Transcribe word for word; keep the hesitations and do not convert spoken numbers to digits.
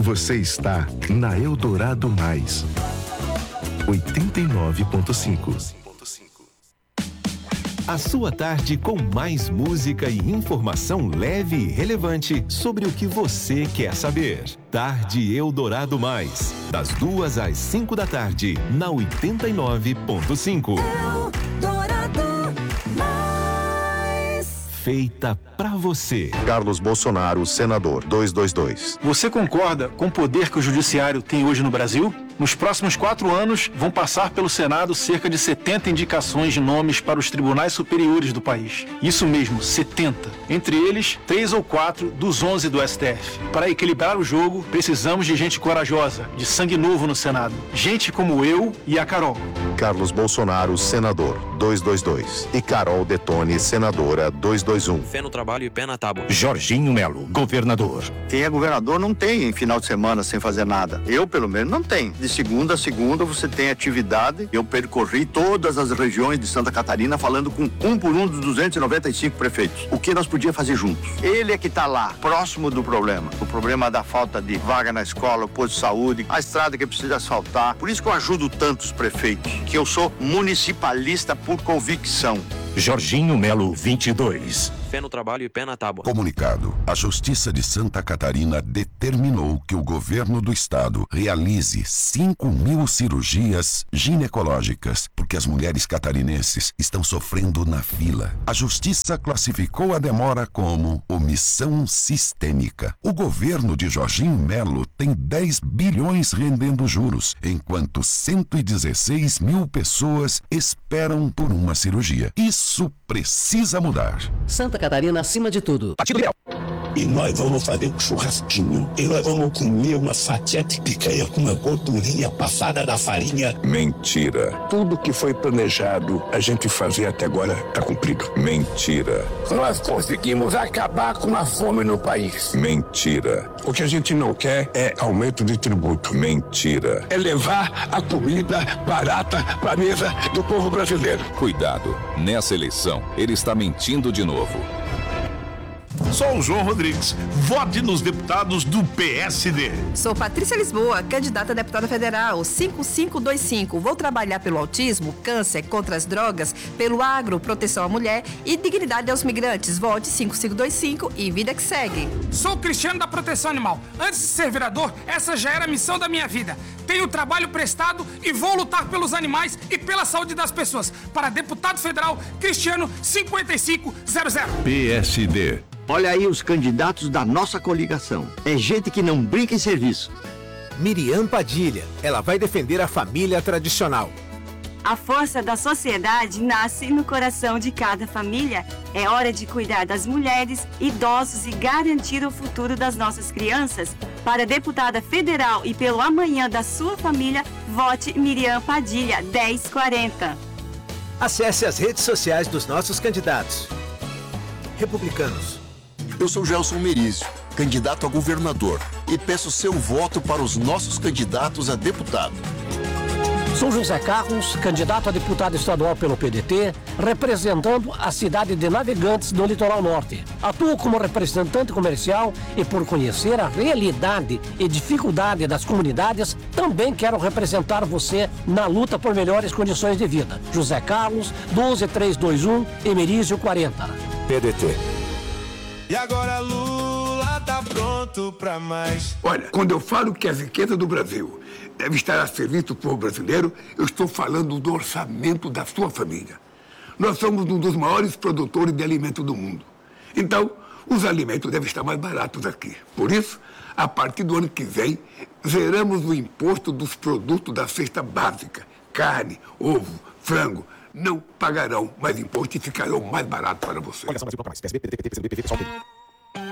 Você está na Eldorado Mais, oitenta e nove ponto cinco. A sua tarde com mais música e informação leve e relevante sobre o que você quer saber. Tarde Eldorado Mais, das duas às cinco da tarde, na oitenta e nove ponto cinco. Eldorado Mais. Feita pra você. Carlos Bolsonaro, senador, duzentos e vinte e dois. Você concorda com o poder que o judiciário tem hoje no Brasil? Nos próximos quatro anos, vão passar pelo Senado cerca de setenta indicações de nomes para os tribunais superiores do país. Isso mesmo, setenta. Entre eles, três ou quatro dos onze do S T F. Para equilibrar o jogo, precisamos de gente corajosa, de sangue novo no Senado. Gente como eu e a Carol. Carlos Bolsonaro, senador, duzentos e vinte e dois. E Carol Detone, senadora, duzentos e vinte e um. Fé no trabalho e pé na tábua. Jorginho Melo, governador. Quem é governador não tem final de semana sem fazer nada. Eu, pelo menos, não tenho. De segunda a segunda você tem atividade. Eu percorri todas as regiões de Santa Catarina falando com um por um dos duzentos e noventa e cinco prefeitos. O que nós podíamos fazer juntos? Ele é que está lá, próximo do problema. O problema da falta de vaga na escola, o posto de saúde, a estrada que precisa asfaltar. Por isso que eu ajudo tantos prefeitos, que eu sou municipalista por convicção. Jorginho Melo, vinte e dois. Fé no trabalho e pé na tábua. Comunicado. A Justiça de Santa Catarina determinou que o governo do estado realize cinco mil cirurgias ginecológicas, porque as mulheres catarinenses estão sofrendo na fila. A Justiça classificou a demora como omissão sistêmica. O governo de Jorginho Melo tem dez bilhões rendendo juros, enquanto cento e dezesseis mil pessoas esperam por uma cirurgia. Isso precisa mudar. Santa Catarina acima de tudo. Partido Liberal. E nós vamos fazer um churrasquinho. E nós vamos comer uma fatia de picanha com uma gordurinha passada da farinha. Mentira. Tudo que foi planejado a gente fazer até agora está cumprido. Mentira. Nós conseguimos acabar com a fome no país. Mentira. O que a gente não quer é aumento de tributo. Mentira. É levar a comida barata para a mesa do povo brasileiro. Cuidado. Nessa eleição, ele está mentindo de novo. Sou o João Rodrigues. Vote nos deputados do P S D. Sou Patrícia Lisboa, candidata a deputada federal, cinco cinco dois cinco. Vou trabalhar pelo autismo, câncer, contra as drogas, pelo agro, proteção à mulher e dignidade aos migrantes. Vote cinco cinco dois cinco e vida que segue. Sou Cristiano da Proteção Animal. Antes de ser vereador, essa já era a missão da minha vida. Tenho trabalho prestado e vou lutar pelos animais e pela saúde das pessoas. Para deputado federal, Cristiano cinquenta e cinco zero zero. P S D. Olha aí os candidatos da nossa coligação. É gente que não brinca em serviço. Miriam Padilha. Ela vai defender a família tradicional. A força da sociedade nasce no coração de cada família. É hora de cuidar das mulheres, idosos e garantir o futuro das nossas crianças. Para deputada federal e pelo amanhã da sua família, vote Miriam Padilha, dez quarenta. Acesse as redes sociais dos nossos candidatos. Republicanos. Eu sou Gelson Merizio, candidato a governador, e peço seu voto para os nossos candidatos a deputado. Sou José Carlos, candidato a deputado estadual pelo P D T, representando a cidade de Navegantes, no Litoral Norte. Atuo como representante comercial e, por conhecer a realidade e dificuldade das comunidades, também quero representar você na luta por melhores condições de vida. José Carlos, doze três dois um, Emerísio quarenta. P D T. E agora Lula tá pronto pra mais. Olha, quando eu falo que a riqueza do Brasil deve estar a serviço do povo brasileiro, eu estou falando do orçamento da sua família. Nós somos um dos maiores produtores de alimento do mundo. Então, os alimentos devem estar mais baratos aqui. Por isso, a partir do ano que vem, zeramos o imposto dos produtos da cesta básica. Carne, ovo, frango. Não pagarão mais imposto e ficarão mais baratos para você. Olha só, Brasil, pouco mais. P S B, P D T, P C B, P V, P S O L, P D.